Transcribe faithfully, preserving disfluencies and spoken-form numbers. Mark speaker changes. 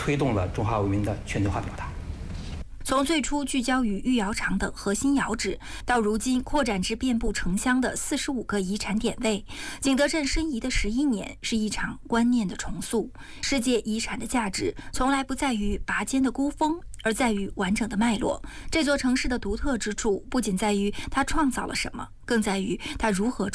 Speaker 1: 推动了中华文明的全球化表达。
Speaker 2: 从最初聚焦于御窑厂等核心窑址，到如今扩展至遍布城乡的四十五个遗产点位，景德镇申遗的十一年是一场观念的重塑。世界遗产的价值从来不在于拔尖的孤峰，而在于完整的脉络。这座城市的独特之处，不仅在于它创造了什么，更在于它如何